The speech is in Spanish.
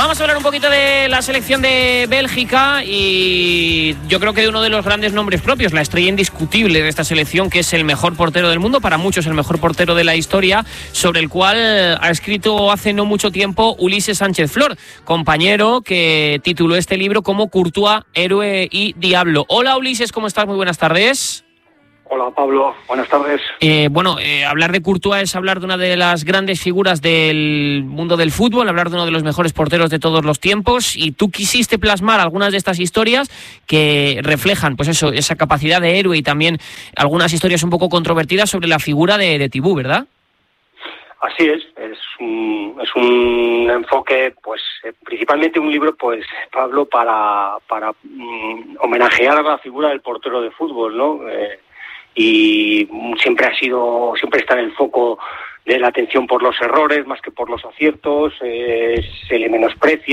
Vamos a hablar un poquito de la selección de Bélgica y yo creo que de uno de los grandes nombres propios, la estrella indiscutible de esta selección, que es el mejor portero del mundo, para muchos el mejor portero de la historia, sobre el cual ha escrito hace no mucho tiempo Ulises Sánchez Flor, compañero que tituló este libro como Courtois, héroe y diablo. Hola Ulises, ¿cómo estás? Muy buenas tardes. Hola Pablo, buenas tardes. Hablar de Courtois es hablar de una de las grandes figuras del mundo del fútbol, hablar de uno de los mejores porteros de todos los tiempos, y tú quisiste plasmar algunas de estas historias que reflejan, pues eso, esa capacidad de héroe y también algunas historias un poco controvertidas sobre la figura de Thibaut, ¿verdad? Así es un enfoque, pues principalmente un libro, pues Pablo, para homenajear a la figura del portero de fútbol, ¿no? Y siempre está en el foco de la atención por los errores más que por los aciertos, se le menosprecia